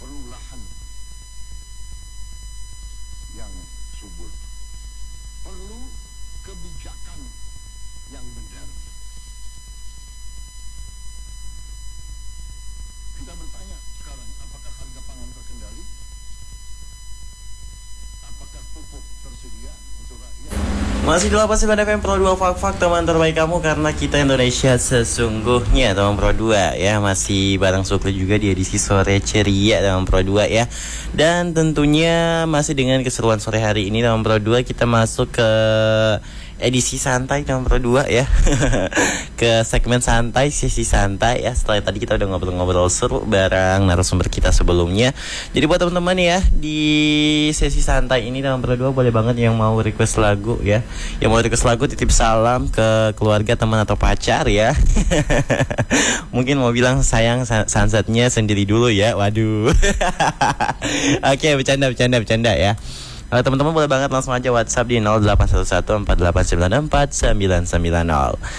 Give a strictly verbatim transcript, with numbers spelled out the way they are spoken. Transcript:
perlu lahan yang subur, perlu kebijakan yang benar. Kita bertanya sekarang, apakah harga pangan terkendali? Apakah pupuk tersedia untuk rakyat? Masih di Lapas F M Pro dua Fak-Fak, teman terbaik kamu, karena kita Indonesia sesungguhnya, teman Pro dua ya. Masih bareng Sukri juga di edisi sore ceria, teman Pro dua ya. Dan tentunya masih dengan keseruan sore hari ini, teman Pro dua, kita masuk ke edisi santai, teman Pro dua ya. Ke segmen santai, sesi santai ya. Setelah tadi kita udah ngobrol-ngobrol seru bareng narasumber kita sebelumnya. Jadi buat teman-teman ya, di sesi santai ini teman Pro dua boleh banget yang mau request lagu ya. Yang mau request lagu titip salam ke keluarga, teman atau pacar ya. Mungkin mau bilang sayang sunsetnya sendiri dulu ya. Waduh. Oke, bercanda bercanda bercanda ya. Uh, teman-teman boleh banget langsung aja WhatsApp di nol delapan satu satu empat delapan sembilan empat sembilan sembilan nol.